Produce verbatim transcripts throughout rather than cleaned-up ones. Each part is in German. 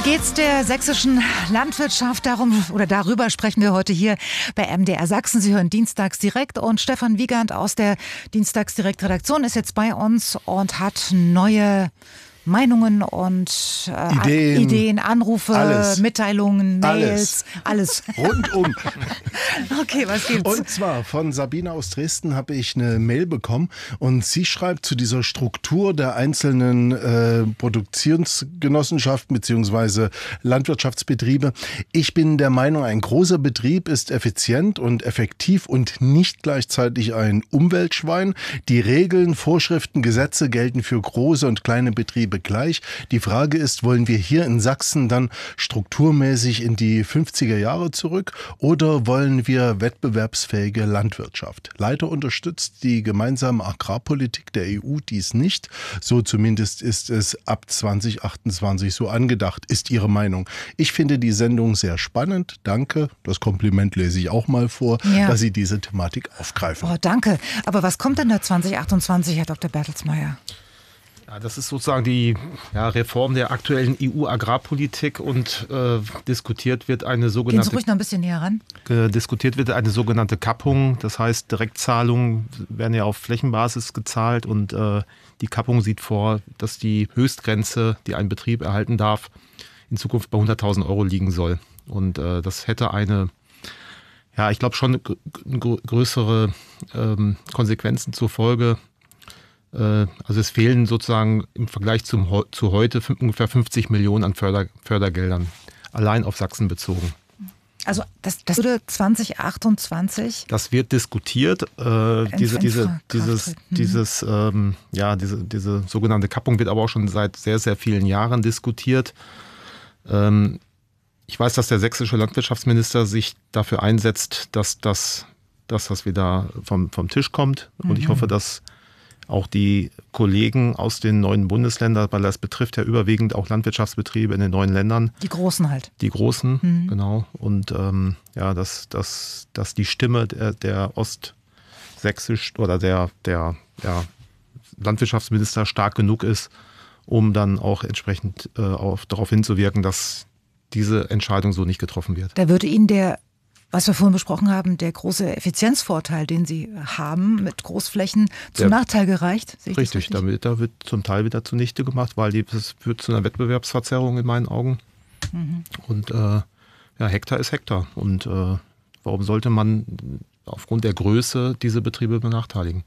geht's der sächsischen Landwirtschaft? Darum oder darüber sprechen wir heute hier bei M D R Sachsen. Sie hören Dienstags direkt und Stefan Wiegand aus der Dienstags direkt Redaktion ist jetzt bei uns und hat neue Meinungen und äh, Ideen, Ideen, Anrufe, alles. Mitteilungen, Mails, alles. alles. Rundum. Okay, was gibt's? Und zwar von Sabine aus Dresden habe ich eine Mail bekommen und sie schreibt zu dieser Struktur der einzelnen äh, Produktionsgenossenschaften bzw. Landwirtschaftsbetriebe. Ich bin der Meinung, ein großer Betrieb ist effizient und effektiv und nicht gleichzeitig ein Umweltschwein. Die Regeln, Vorschriften, Gesetze gelten für große und kleine Betriebe gleich. Die Frage ist, wollen wir hier in Sachsen dann strukturmäßig in die fünfziger Jahre zurück oder wollen wir wettbewerbsfähige Landwirtschaft? Leider unterstützt die gemeinsame Agrarpolitik der E U dies nicht. So zumindest ist es ab zwanzig achtundzwanzig so angedacht, ist ihre Meinung. Ich finde die Sendung sehr spannend. Danke. Das Kompliment lese ich auch mal vor, ja. dass Sie diese Thematik aufgreifen. Oh, danke. Aber was kommt denn da zwanzig achtundzwanzig, Herr Doktor Bertelsmeier? Ja, das ist sozusagen die ja, Reform der aktuellen E U-Agrarpolitik und äh, diskutiert wird eine sogenannte... Gehen Sie ruhig noch ein bisschen näher ran. Äh, diskutiert wird eine sogenannte Kappung. Das heißt, Direktzahlungen werden ja auf Flächenbasis gezahlt und äh, die Kappung sieht vor, dass die Höchstgrenze, die ein Betrieb erhalten darf, in Zukunft bei hunderttausend Euro liegen soll. Und äh, das hätte eine, ja, ich glaube schon gr- größere ähm, Konsequenzen zur Folge. Also es fehlen sozusagen im Vergleich zum, zu heute ungefähr fünfzig Millionen an Förder, Fördergeldern, allein auf Sachsen bezogen. Also das, das würde zwanzig achtundzwanzig? Das wird diskutiert. Äh, diese, diese, dieses, hm. dieses, ähm, ja, diese, diese sogenannte Kappung wird aber auch schon seit sehr, sehr vielen Jahren diskutiert. Ähm, ich weiß, dass der sächsische Landwirtschaftsminister sich dafür einsetzt, dass das, dass das wieder vom, vom Tisch kommt. Und mhm. ich hoffe, dass auch die Kollegen aus den neuen Bundesländern, weil das betrifft ja überwiegend auch Landwirtschaftsbetriebe in den neuen Ländern. Die Großen halt. Die Großen, mhm. genau. Und ähm, ja, dass, dass, dass die Stimme der, der Ostsächsisch oder der, der ja, Landwirtschaftsminister stark genug ist, um dann auch entsprechend äh, auf, darauf hinzuwirken, dass diese Entscheidung so nicht getroffen wird. Da würde Ihnen der, was wir vorhin besprochen haben, der große Effizienzvorteil, den Sie haben mit Großflächen, zum Der, Nachteil gereicht? Richtig, richtig? Damit, da wird zum Teil wieder zunichte gemacht, weil die, das führt zu einer Wettbewerbsverzerrung in meinen Augen. Mhm. Und äh, ja, Hektar ist Hektar. Und äh, warum sollte man aufgrund der Größe diese Betriebe benachteiligen?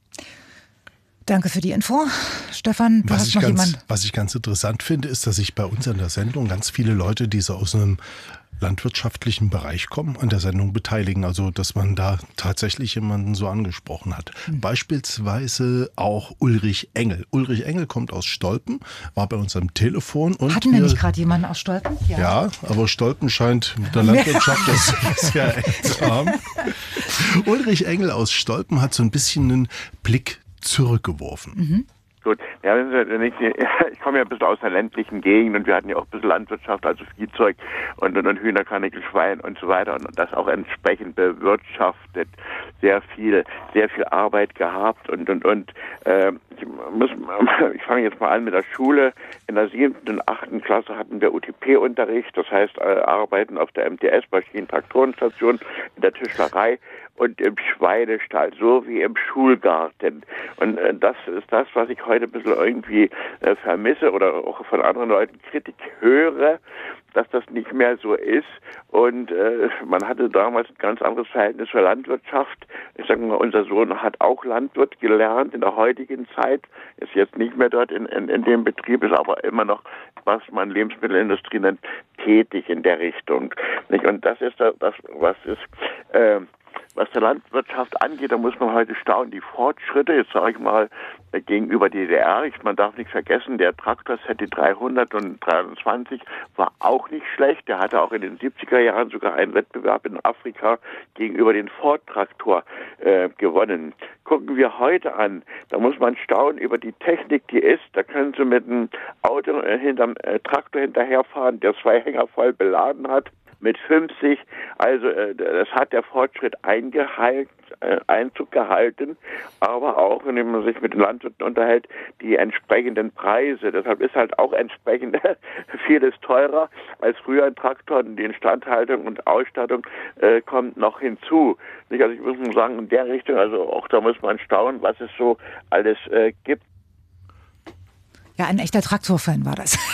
Danke für die Info. Stefan, du was hast ich noch ganz, jemanden. Was ich ganz interessant finde, ist, dass ich bei uns in der Sendung ganz viele Leute, die so aus einem landwirtschaftlichen Bereich kommen, an der Sendung beteiligen. Also, dass man da tatsächlich jemanden so angesprochen hat. Mhm. Beispielsweise auch Ulrich Engel. Ulrich Engel kommt aus Stolpen, war bei uns am Telefon. Und Hatten wir nicht gerade jemanden aus Stolpen? Ja. ja, aber Stolpen scheint mit der Landwirtschaft das sehr eng zu haben. Ulrich Engel aus Stolpen hat so ein bisschen einen Blick zurückgeworfen. Mhm. Gut, ja, ich komme ja ein bisschen aus einer ländlichen Gegend und wir hatten ja auch ein bisschen Landwirtschaft, also Viehzeug und, und, und Hühner, Karnickel, Schwein und so weiter und das auch entsprechend bewirtschaftet, sehr viel, sehr viel Arbeit gehabt und und und äh, ich muss, ich fange jetzt mal an mit der Schule. In der siebten und achten Klasse hatten wir U T P-Unterricht, das heißt äh, Arbeiten auf der M T S, Maschinen-Traktorenstation, in der Tischlerei und im Schweinestall, so wie im Schulgarten. Und äh, das ist das, was ich heute ein bisschen irgendwie äh, vermisse oder auch von anderen Leuten Kritik höre, dass das nicht mehr so ist. Und äh, man hatte damals ein ganz anderes Verhältnis zur Landwirtschaft. Ich sage mal, unser Sohn hat auch Landwirt gelernt in der heutigen Zeit, ist jetzt nicht mehr dort in, in, in dem Betrieb, ist aber immer noch, was man Lebensmittelindustrie nennt, tätig in der Richtung. Nicht? Und das ist das, was ist... Äh, Was der Landwirtschaft angeht, da muss man heute staunen. Die Fortschritte, jetzt sage ich mal, gegenüber D D R, ich, man darf nicht vergessen, der Traktor Z T dreihundertdreiundzwanzig war auch nicht schlecht. Der hatte auch in den siebziger Jahren sogar einen Wettbewerb in Afrika gegenüber den Ford-Traktor äh, gewonnen. Gucken wir heute an, da muss man staunen über die Technik, die ist. Da können Sie mit einem Auto äh, hinterm äh, Traktor hinterherfahren, der zwei Hänger voll beladen hat. mit fünfzig. Also das hat der Fortschritt eingehalten, Einzug gehalten, aber auch, wenn man sich mit den Landwirten unterhält, die entsprechenden Preise. Deshalb ist halt auch entsprechend vieles teurer als früher ein Traktor. Und die Instandhaltung und Ausstattung äh, kommt noch hinzu. Also ich muss mal sagen, in der Richtung, also auch da muss man staunen, was es so alles äh, gibt. Ja, ein echter Traktorfan war das.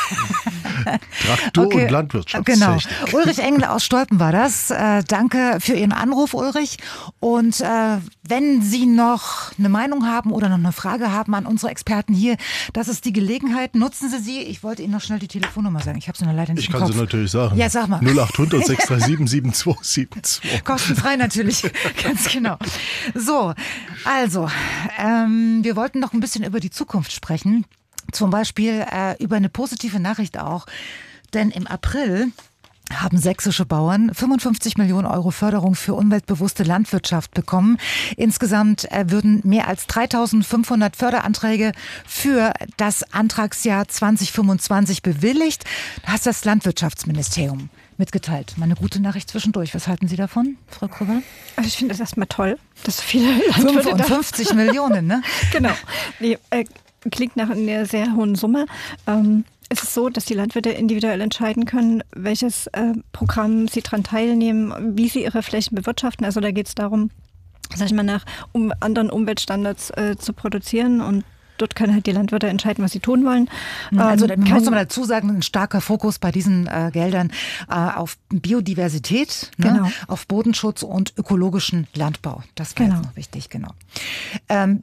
Traktor- okay. und Landwirtschaft. Genau. Ulrich Engel aus Stolpen war das. Äh, danke für Ihren Anruf, Ulrich. Und äh, wenn Sie noch eine Meinung haben oder noch eine Frage haben an unsere Experten hier, das ist die Gelegenheit. Nutzen Sie sie. Ich wollte Ihnen noch schnell die Telefonnummer sagen. Ich habe sie noch leider nicht Ich im kann Kopf. sie natürlich sagen. Ja, sag mal. null acht hundert, sechs drei sieben, sieben zwei sieben zwei. Kostenfrei natürlich, ganz genau. So, also, ähm, wir wollten noch ein bisschen über die Zukunft sprechen. Zum Beispiel äh, über eine positive Nachricht auch. Denn im April haben sächsische Bauern fünfundfünfzig Millionen Euro Förderung für umweltbewusste Landwirtschaft bekommen. Insgesamt äh, würden mehr als dreitausendfünfhundert Förderanträge für das Antragsjahr zwanzig fünfundzwanzig bewilligt. Das hat das Landwirtschaftsministerium mitgeteilt. Mal eine gute Nachricht zwischendurch. Was halten Sie davon, Frau Krüger? Also ich finde das erstmal toll, dass viele Landwirte fünfundfünfzig Millionen, ne? Genau. Nee, äh, klingt nach einer sehr hohen Summe. Ähm, es ist so, dass die Landwirte individuell entscheiden können, welches äh, Programm sie daran teilnehmen, wie sie ihre Flächen bewirtschaften. Also da geht es darum, sag ich mal, nach um anderen Umweltstandards äh, zu produzieren, und dort können halt die Landwirte entscheiden, was sie tun wollen. Also ähm, man muss nochmal dazu sagen, ein starker Fokus bei diesen äh, Geldern äh, auf Biodiversität, ne? Genau. Auf Bodenschutz und ökologischen Landbau. Das war Genau. jetzt noch wichtig, genau. Ähm,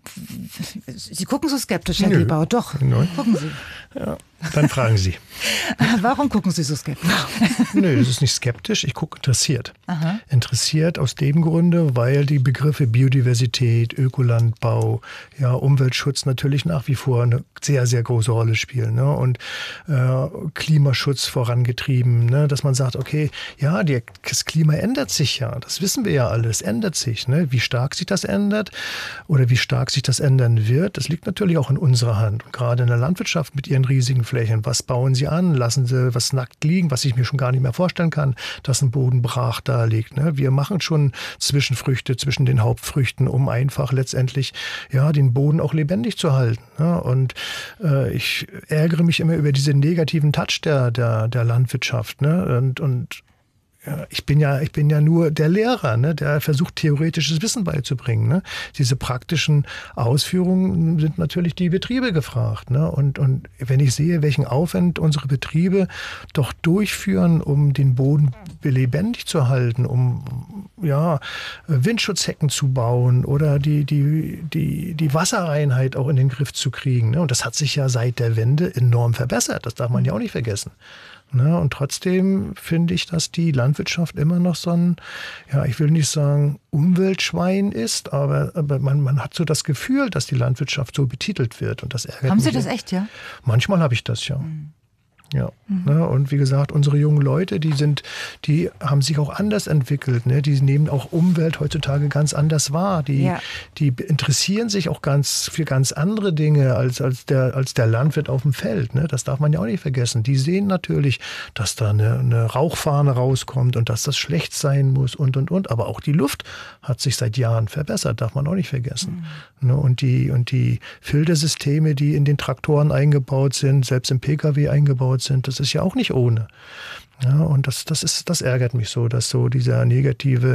Sie gucken so skeptisch, Herr Nö. Gebauer. Doch, Nö. gucken Sie. Ja, dann fragen Sie. Warum gucken Sie so skeptisch? Nö, das ist nicht skeptisch, ich gucke interessiert. Aha. Interessiert aus dem Grunde, weil die Begriffe Biodiversität, Ökolandbau, ja, Umweltschutz natürlich nach wie vor eine sehr, sehr große Rolle spielen. Ne? Und äh, Klimaschutz vorangetrieben, ne? Dass man sagt, okay, ja, die, das Klima ändert sich ja, das wissen wir ja alles, ändert sich. Ne? Wie stark sich das ändert oder wie stark sich das ändern wird, das liegt natürlich auch in unserer Hand. Und gerade in der Landwirtschaft mit ihren riesigen Flächen, was bauen sie an? Lassen sie was nackt liegen, was ich mir schon gar nicht mehr vorstellen kann, dass ein Boden brach da liegt. Ne? Wir machen schon Zwischenfrüchte zwischen den Hauptfrüchten, um einfach letztendlich ja den Boden auch lebendig zu halten. Ne? Und äh, ich ärgere mich immer über diesen negativen Touch der, der, der Landwirtschaft. Ne? Und, und ja, ich bin ja, ich bin ja nur der Lehrer, ne, der versucht, theoretisches Wissen beizubringen. Ne? Diese praktischen Ausführungen sind natürlich die Betriebe gefragt. Ne? Und, und wenn ich sehe, welchen Aufwand unsere Betriebe doch durchführen, um den Boden lebendig zu halten, um ja, Windschutzhecken zu bauen oder die, die, die, die Wasserreinheit auch in den Griff zu kriegen. Ne? Und das hat sich ja seit der Wende enorm verbessert. Das darf man ja auch nicht vergessen. Ne, und trotzdem finde ich, dass die Landwirtschaft immer noch so ein, ja, ich will nicht sagen Umweltschwein ist, aber, aber man, man hat so das Gefühl, dass die Landwirtschaft so betitelt wird. Und das ärgert Haben mich. Sie das echt, ja? Manchmal habe ich das, ja. Mhm. Ja, mhm. Ne, und wie gesagt, unsere jungen Leute, die sind, die haben sich auch anders entwickelt. Ne? Die nehmen auch Umwelt heutzutage ganz anders wahr. Die, Ja. die interessieren sich auch ganz für ganz andere Dinge als, als, der, als der Landwirt auf dem Feld. Ne? Das darf man ja auch nicht vergessen. Die sehen natürlich, dass da eine, eine Rauchfahne rauskommt und dass das schlecht sein muss und, und, und. Aber auch die Luft hat sich seit Jahren verbessert, darf man auch nicht vergessen. Mhm. Ne? Und die, und die Filtersysteme, die in den Traktoren eingebaut sind, selbst im Pkw eingebaut sind, das ist ja auch nicht ohne. Ja, und das, das, ist, das ärgert mich so, dass so dieser negative